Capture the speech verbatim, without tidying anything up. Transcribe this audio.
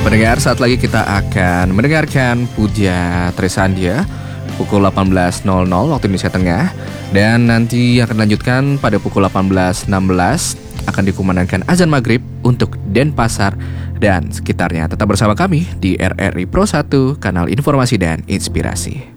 Pendengar, saat lagi kita akan mendengarkan Puja Tresandia pukul delapan belas nol nol waktu Indonesia Tengah. Dan nanti akan dilanjutkan pada pukul delapan belas enam belas akan dikumandangkan azan maghrib untuk Denpasar dan sekitarnya. Tetap bersama kami di R R I Pro satu, kanal informasi dan inspirasi.